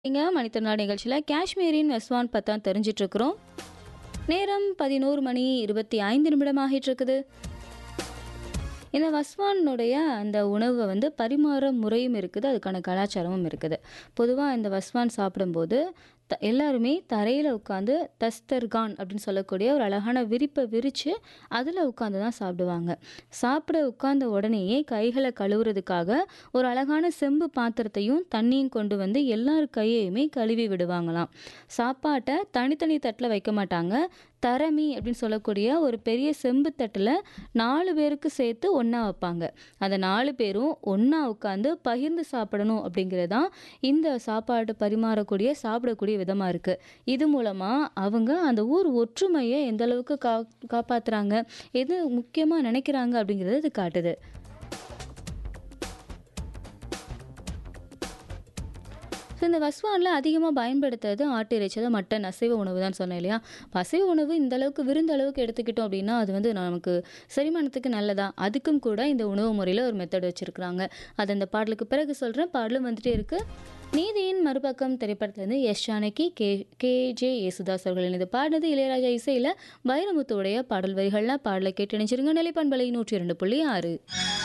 இங்க மணித்திருநாள் நிகழ்ச்சியில காஷ்மீரின் வெஸ்வான் பத்தான் தெரிஞ்சிட்டு இருக்கிறோம். நேரம் 11 மணி 25 நிமிடம் ஆகிட்டு இருக்குது. இந்த வஸ்வானுடைய அந்த உணவை வந்து பரிமாற முறையும் இருக்குது, அதுக்கான கலாச்சாரமும் இருக்குது. பொதுவாக இந்த வஸ்வான் சாப்பிடும்போது எல்லாருமே தரையில் உட்காந்து தஸ்தர்கான் அப்படின்னு சொல்லக்கூடிய ஒரு அழகான விரிப்பை விரித்து அதில் உட்காந்து தான் சாப்பிடுவாங்க. சாப்பிட உட்கார்ந்த உடனேயே கைகளை கழுவுறதுக்காக ஒரு அழகான செம்பு பாத்திரத்தையும் தண்ணியும் கொண்டு வந்து எல்லார் கையையுமே கழுவி விடுவாங்களாம். சாப்பாட்டை தனித்தனி தட்டில் வைக்க மாட்டாங்க. தரமி அப்படின்னு சொல்லக்கூடிய ஒரு பெரிய செம்பு தட்டில் 4 பேருக்கு சேர்த்து ஒன்றா வைப்பாங்க. அந்த 4 பேரும் ஒன்றா உட்காந்து பகிர்ந்து சாப்பிடணும் அப்படிங்கிறது தான் இந்த சாப்பாடு சாப்பிடக்கூடிய விதமாக இருக்குது. இது மூலமாக அவங்க அந்த ஊர் ஒற்றுமையை எந்த அளவுக்கு காப்பாற்றுறாங்க, எது முக்கியமாக நினைக்கிறாங்க அப்படிங்கிறது இது காட்டுது. ஸோ இந்த வஸ்வானில் அதிகமாக பயன்படுத்துறது ஆட்டு இறைச்சி, அதாவது மட்டன், அசைவ உணவு தான் சொன்னேன் இல்லையா? இப்போ அசைவ உணவு இந்த அளவுக்கு விருந்த அளவுக்கு எடுத்துக்கிட்டோம் அப்படின்னா அது வந்து நமக்கு செரிமானத்துக்கு நல்லதா? அதுக்கும் கூட இந்த உணவு முறையில் ஒரு மெத்தட் வச்சுருக்குறாங்க. அது அந்த பாடலுக்கு பிறகு சொல்கிறேன். பாடலும் வந்துட்டே இருக்குது. நீதியின் மறுபக்கம் திரைப்படத்துலேருந்து எஸ் ஜானகி, கே.ஜே. யேசுதாஸ் அவர்கள் இது பாடினது. இளையராஜா இசையில் வைரமுத்துவுடைய பாடல் வரிகள்லாம் பாடலை கேட்டு நினைச்சிருங்க. நிலைப்பண்பலை 102.6.